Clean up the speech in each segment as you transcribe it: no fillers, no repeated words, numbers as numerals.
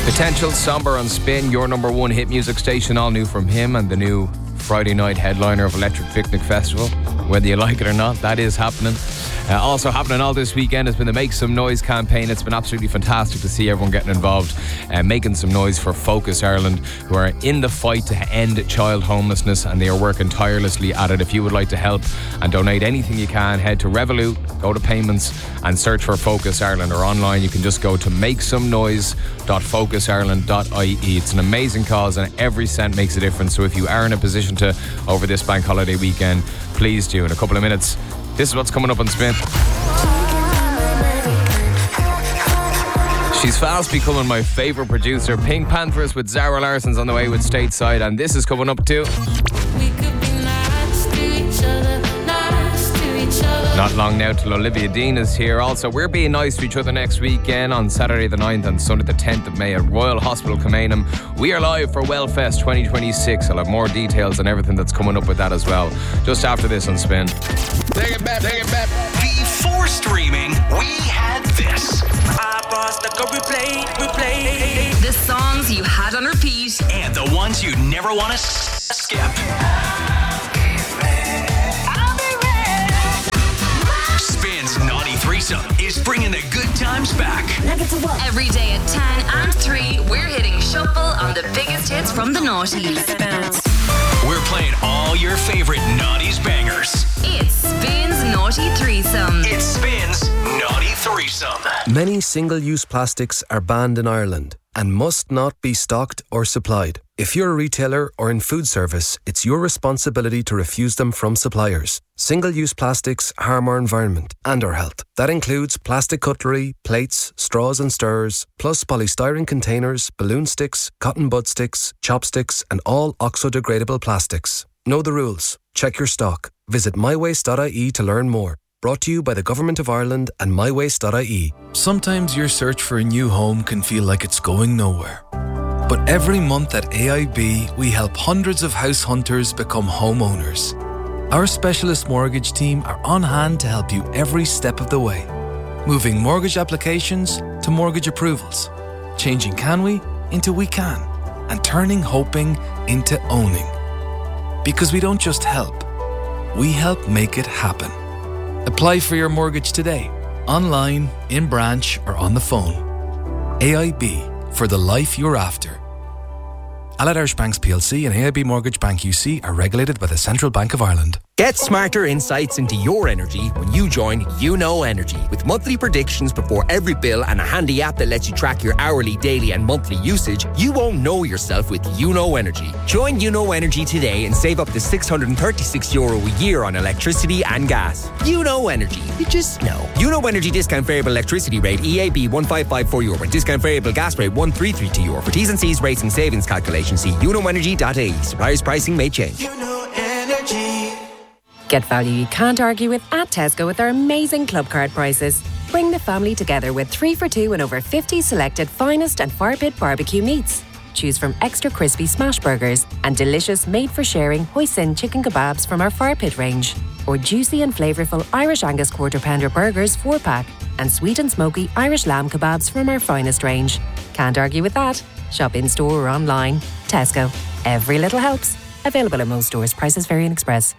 Potential, Somber on Spin, your number one hit music station. All new from him and the new Friday night headliner of Electric Picnic Festival. Whether you like it or not, that is happening. Also happening all this weekend has been the Make Some Noise campaign. It's been absolutely fantastic to see everyone getting involved and making some noise for Focus Ireland, who are in the fight to end child homelessness, and they are working tirelessly at it. If you would like to help and donate anything you can, head to Revolut, go to payments and search for Focus Ireland, or online you can just go to makesomenoise.focusireland.ie. It's an amazing cause and every cent makes a difference. So if you are in a position to over this bank holiday weekend, please do. In a couple of minutes, this is what's coming up on Spin. She's fast becoming my favourite producer. Pink Panthers with Zara Larson's on the way with Stateside, and this is coming up too. Not long now till Olivia Dean is here. Also, we're being nice to each other next weekend on Saturday the 9th and Sunday the 10th of May at Royal Hospital Kilmainham. We are live for Wellfest 2026. I'll have more details on everything that's coming up with that as well, just after this on Spin. Take it back. Before streaming, we had this. The songs you had on repeat. And the ones you never want to skip. Spin's Naughty Threesome is bringing the good times back. Every day at 10 and 3, we're hitting shuffle on the biggest hits from the noughties. We're playing all your favorite Naughties bangers. It's Spin's Naughty Threesome. It Spins Naughty Threesome. Many single-use plastics are banned in Ireland and must not be stocked or supplied. If you're a retailer or in food service, it's your responsibility to refuse them from suppliers. Single-use plastics harm our environment and our health. That includes plastic cutlery, plates, straws and stirrers, plus polystyrene containers, balloon sticks, cotton bud sticks, chopsticks and all oxo-degradable plastics. Know the rules. Check your stock. Visit mywaste.ie to learn more. Brought to you by the Government of Ireland and mywaste.ie. Sometimes your search for a new home can feel like it's going nowhere. But every month at AIB, we help hundreds of house hunters become homeowners. Our specialist mortgage team are on hand to help you every step of the way. Moving mortgage applications to mortgage approvals. Changing can we into we can. And turning hoping into owning. Because we don't just help, we help make it happen. Apply for your mortgage today, online, in branch or on the phone. AIB, for the life you're after. Allied Irish Banks plc and AIB Mortgage Bank UC are regulated by the Central Bank of Ireland. Get smarter insights into your energy when you join YouKnow Energy. With monthly predictions before every bill and a handy app that lets you track your hourly, daily and monthly usage, you won't know yourself with YouKnow Energy. Join YouKnow Energy today and save up to €636 a year on electricity and gas. YouKnow Energy. You just know. YouKnow Energy discount variable electricity rate EAB €1554 and discount variable gas rate €1332. For T's and C's rates and savings calculations, see YouKnowEnergy.ie. Suppliers pricing may change. YouKnow Energy. Get value you can't argue with at Tesco with our amazing club card prices. Bring the family together with 3 for 2 and over 50 selected finest and fire pit barbecue meats. Choose from extra crispy smash burgers and delicious made-for-sharing hoisin chicken kebabs from our fire pit range. Or juicy and flavourful Irish Angus quarter pounder burgers 4-pack and sweet and smoky Irish lamb kebabs from our finest range. Can't argue with that. Shop in-store or online. Tesco. Every little helps. Available at most stores. Prices vary in Express.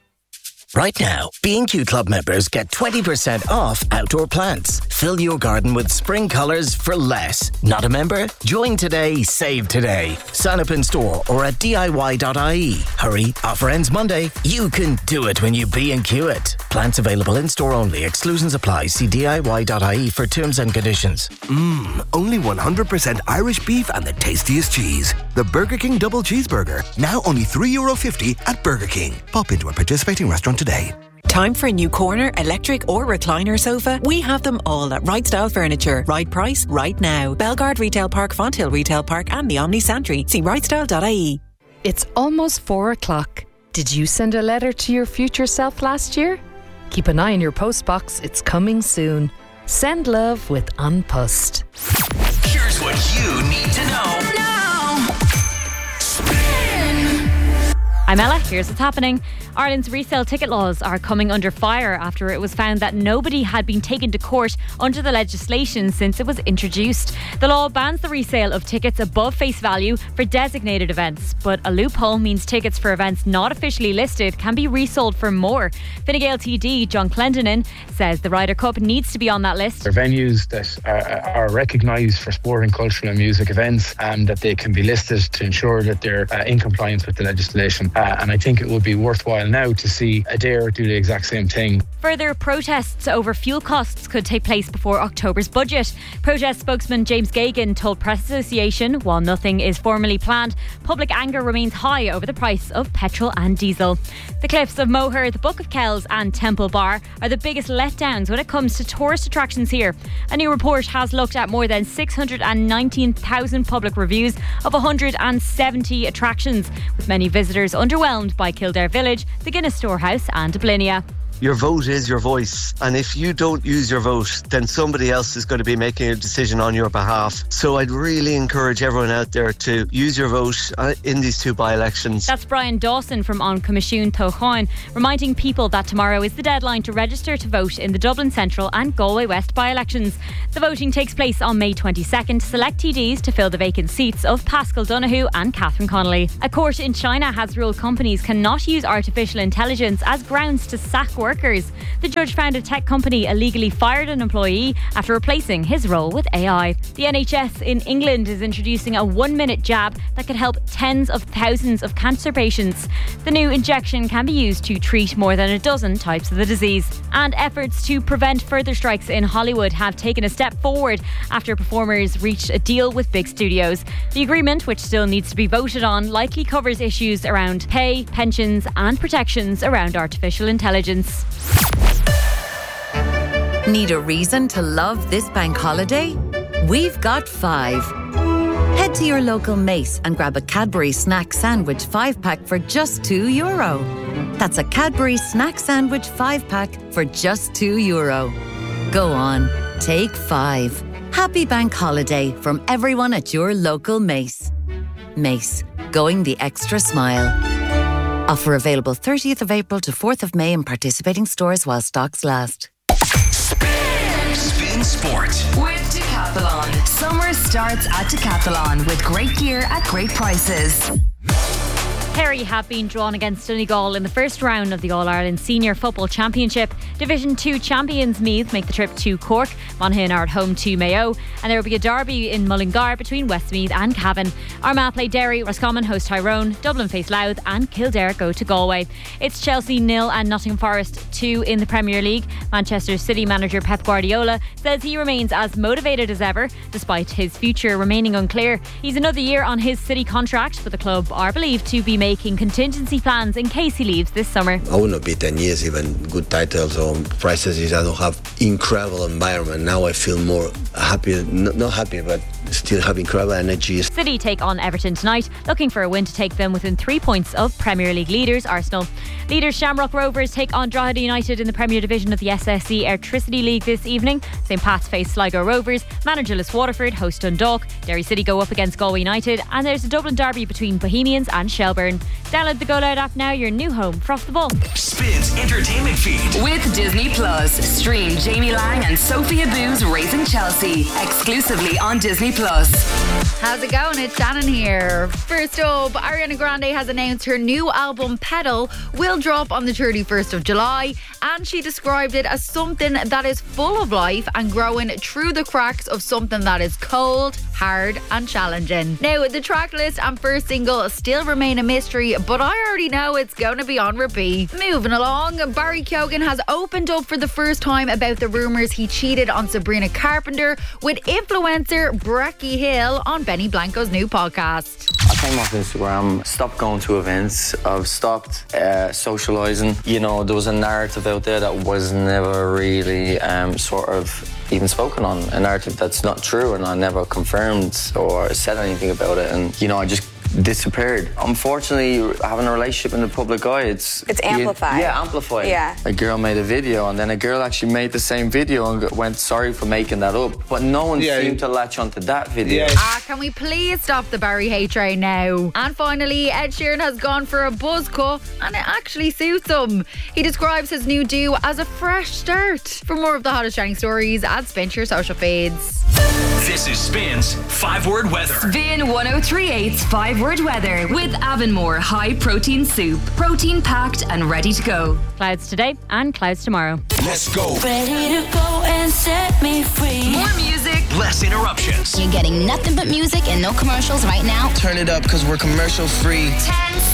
Right now, B&Q Club members get 20% off outdoor plants. Fill your garden with spring colours for less. Not a member? Join today, save today. Sign up in store or at DIY.ie. Hurry, offer ends Monday. You can do it when you B&Q it. Plants available in store only. Exclusions apply. See DIY.ie for terms and conditions. Only 100% Irish beef and the tastiest cheese. The Burger King Double Cheeseburger. Now only €3.50 at Burger King. Pop into a participating restaurant today. Time for a new corner, electric or recliner sofa? We have them all at Right Style Furniture. Right price, right now. Belgard Retail Park, Fonthill Retail Park and the Omni Santry. See rightstyle.ie. It's almost 4 o'clock. Did you send a letter to your future self last year? Keep an eye on your postbox. It's coming soon. Send love with An Post. Here's what you need to know. I'm Ella, here's what's happening. Ireland's resale ticket laws are coming under fire after it was found that nobody had been taken to court under the legislation since it was introduced. The law bans the resale of tickets above face value for designated events, but a loophole means tickets for events not officially listed can be resold for more. Fine Gael TD John Clendenin says the Ryder Cup needs to be on that list. They're venues that are recognised for sporting, cultural and music events, and that they can be listed to ensure that they're in compliance with the legislation. And I think it would be worthwhile now to see Adair do the exact same thing. Further protests over fuel costs could take place before October's budget. Protest spokesman James Gagan told Press Association, while nothing is formally planned, public anger remains high over the price of petrol and diesel. The cliffs of Moher, the Book of Kells and Temple Bar are the biggest letdowns when it comes to tourist attractions here. A new report has looked at more than 619,000 public reviews of 170 attractions, with many visitors underwhelmed by Kildare Village, the Guinness Storehouse and Dublinia. Your vote is your voice, and if you don't use your vote, then somebody else is going to be making a decision on your behalf. So I'd really encourage everyone out there to use your vote in these two by-elections. That's Brian Dawson from An Comisiún Tóchán, reminding people that tomorrow is the deadline to register to vote in the Dublin Central and Galway West by-elections. The voting takes place on May 22nd. Select TDs to fill the vacant seats of Pascal Donoghue and Catherine Connolly. A court in China has ruled companies cannot use artificial intelligence as grounds to sack workers. The judge found a tech company illegally fired an employee after replacing his role with AI. The NHS in England is introducing a 1-minute jab that could help tens of thousands of cancer patients. The new injection can be used to treat more than a dozen types of the disease. And efforts to prevent further strikes in Hollywood have taken a step forward after performers reached a deal with big studios. The agreement, which still needs to be voted on, likely covers issues around pay, pensions and protections around artificial intelligence. Need a reason to love this bank holiday? We've got 5. Head to your local Mace and grab a Cadbury Snack Sandwich 5-pack for just €2. That's a Cadbury Snack Sandwich 5-pack for just €2. Go on, take 5. Happy bank holiday from everyone at your local Mace. Mace, going the extra mile. Offer available 30th of April to 4th of May in participating stores while stocks last. Spin Sport with Decathlon. Summer starts at Decathlon with great gear at great prices. Kerry have been drawn against Donegal in the first round of the All-Ireland Senior Football Championship. Division 2 champions Meath make the trip to Cork. Monaghan are at home to Mayo. And there will be a derby in Mullingar between Westmeath and Cavan. Armagh play Derry, Roscommon host Tyrone, Dublin face Louth and Kildare go to Galway. It's Chelsea 0 and Nottingham Forest 2 in the Premier League. Manchester City manager Pep Guardiola says he remains as motivated as ever, despite his future remaining unclear. He's another year on his City contract, but the club are believed to be making contingency plans in case he leaves this summer. I will not be 10 years even good titles or prizes. I don't have incredible environment. Now I feel more happy, not happy, but still have incredible energy. City take on Everton tonight, looking for a win to take them within 3 points of Premier League leaders Arsenal. Leaders Shamrock Rovers take on Drogheda United in the Premier Division of the SSE Airtricity League this evening. St Pat's face Sligo Rovers, managerless Waterford host Dundalk, Derry City go up against Galway United, and there's a Dublin derby between Bohemians and Shelburne. Download the Go Loud app now, your new home for Off the Ball. Spins entertainment feed with Disney Plus. Stream Jamie Lang and Sophia Boo's Raising Chelsea exclusively on Disney Plus. How's it going? It's Shannon here. First up, Ariana Grande has announced her new album Pedal will drop on the 31st of July, and she described it as something that is full of life and growing through the cracks of something that is cold, hard and challenging. Now, the track list and first single still remain a mystery, but I already know it's going to be on repeat. Moving along, Barry Keoghan has opened up for the first time about the rumours he cheated on Sabrina Carpenter with influencer Brecky Hill on Benny Blanco's new podcast. I came off Instagram, stopped going to events, I've stopped socialising. You know, there was a narrative out there that was never really sort of even spoken on, a narrative that's not true, and I never confirmed or said anything about it. And, you know, I just disappeared. Unfortunately, having a relationship in the public eye, it's amplified. Amplified. Yeah. A girl made a video, and then a girl actually made the same video and went sorry for making that up. But no one seemed to latch onto that video. Can we please stop the Barry hate train now? And finally, Ed Sheeran has gone for a buzz cut, and it actually suits him. He describes his new do as a fresh start. For more of the hottest trending stories, add Spin to your social feeds. This is Spin's 5-word weather. Spin 1038's 5-word weather with Avonmore High Protein Soup. Protein packed and ready to go. Clouds today and clouds tomorrow. Let's go. Ready to go and set me free. More music. Less interruptions. You're getting nothing but music and no commercials right now. Turn it up because we're commercial free. 10